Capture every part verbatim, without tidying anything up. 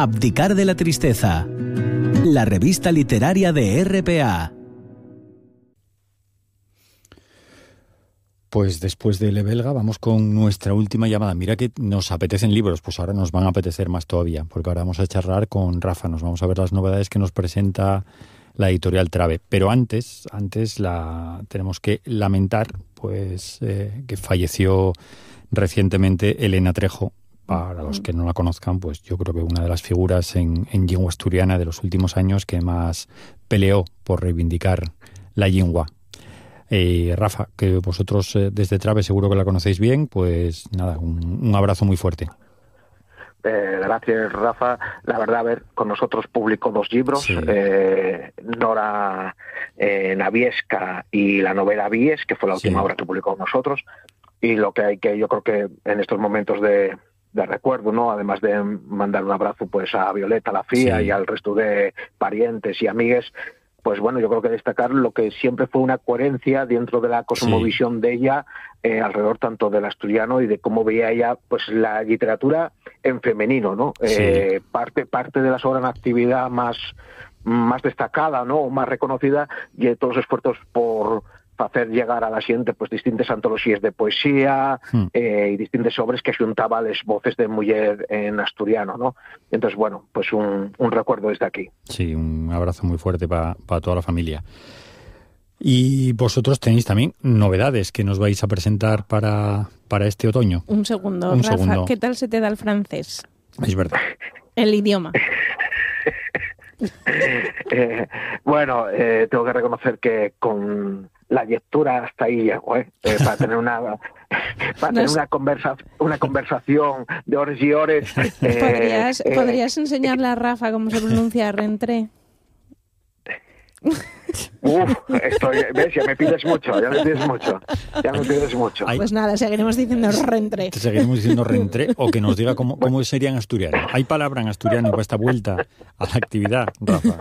Abdicar de la tristeza. La revista literaria de R P A. Pues después de Le Belga vamos con nuestra última llamada. Mira que nos apetecen libros, pues ahora nos van a apetecer más todavía, porque ahora vamos a charlar con Rafa, nos vamos a ver las novedades que nos presenta la editorial Trave. Pero antes, antes la tenemos que lamentar, pues eh, que falleció recientemente Elena Trejo. Para los que no la conozcan, pues yo creo que una de las figuras en, en lingua asturiana de los últimos años que más peleó por reivindicar la lingua. Eh, Rafa, que vosotros eh, desde Trave seguro que la conocéis bien, pues nada, un, un abrazo muy fuerte. Eh, gracias, Rafa. La verdad, a ver, con nosotros publicó dos libros, sí. eh, Nora eh, Naviesca y la novela Vies, que fue la última sí. obra que publicó con nosotros. Y lo que hay que, yo creo que en estos momentos de, de recuerdo, ¿no? Además de mandar un abrazo pues a Violeta Lafía sí. y al resto de parientes y amigues, pues bueno, yo creo que destacar lo que siempre fue una coherencia dentro de la cosmovisión sí. de ella, eh, alrededor tanto del asturiano y de cómo veía ella pues la literatura en femenino, ¿no? Sí. Eh, parte parte de las obras en actividad más, más destacada, ¿no? O más reconocida, y de todos los esfuerzos por hacer llegar a la xente pues distintas antologías de poesía hmm. eh, y distintas obras que xuntaba las voces de mujer en asturiano, ¿no? Entonces, bueno, pues un, un recuerdo desde aquí. Sí, un abrazo muy fuerte para pa toda la familia. Y vosotros tenéis también novedades que nos vais a presentar para, para este otoño. Un segundo, un Rafa, segundo. ¿Qué tal se te da el francés? Es verdad. El idioma. eh, bueno, eh, tengo que reconocer que con la lectura hasta ahí llego, ¿eh? eh para tener una para tener una conversa una conversación de horas y horas. Eh, ¿Podrías, eh, ¿podrías enseñarle a Rafa cómo se pronuncia rentré? Uf, estoy, ves, ya me pides mucho, ya me pides mucho, ya me pides mucho. Pues nada, seguiremos diciendo rentré. Te seguiremos diciendo rentré, o que nos diga cómo, cómo sería en asturiano. ¿Hay palabra en asturiano para esta vuelta a la actividad, Rafa?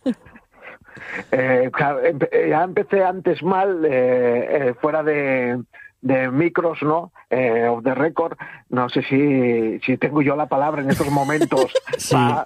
Eh, ya empecé antes mal, eh, eh, fuera de, de micros, ¿no? Eh, of the record. No sé si, si tengo yo la palabra en estos momentos sí. para